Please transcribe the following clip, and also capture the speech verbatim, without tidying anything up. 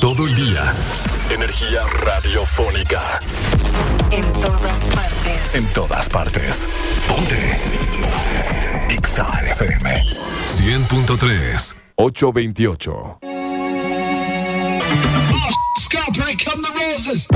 Todo el día. Energía radiofónica. En todas partes. En todas partes. Ponte. Ponte. Exa F M. cien punto tres. ocho veintiocho. Scalper, here come the roses.